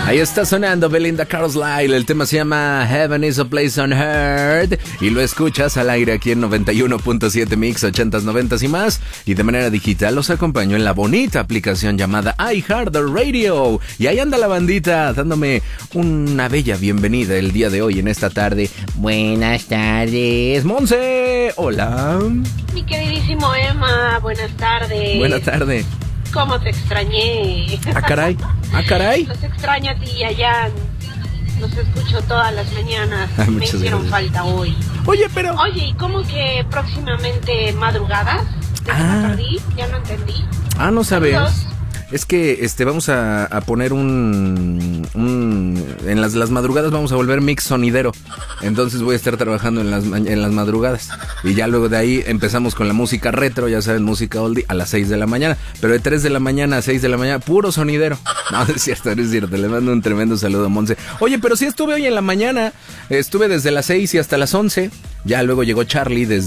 Ahí está sonando Belinda Carlisle. El tema se llama Heaven is a Place on Earth. Y lo escuchas al aire aquí en 91.7 Mix, 80s, 90s y más. Y de manera digital los acompaño en la bonita aplicación llamada iHeartRadio. Y ahí anda la bandita dándome una bella bienvenida el día de hoy en esta tarde. Buenas tardes, Monse. Hola. Mi queridísimo Emma, buenas tardes. Buenas tardes. ¿Cómo te extrañé? Ah, caray. Ah, caray. Los extraño a ti y a Jan. Los escucho todas las mañanas. Me hicieron falta hoy. Oye, pero... Oye, ¿y cómo que próximamente madrugadas? ¿De qué me perdí? Ya no entendí. Ah, no sabes. Saludos. Es que vamos a poner en las madrugadas vamos a volver mix sonidero. Entonces voy a estar trabajando en las madrugadas. Y ya luego de ahí empezamos con la música retro, ya saben, música oldie, a las 6 de la mañana. Pero de 3 de la mañana a 6 de la mañana, puro sonidero. No, no es cierto, no es cierto. Le mando un tremendo saludo a Monse. Oye, pero sí estuve hoy en la mañana. Estuve desde las 6 y hasta las 11. Ya luego llegó Charlie desde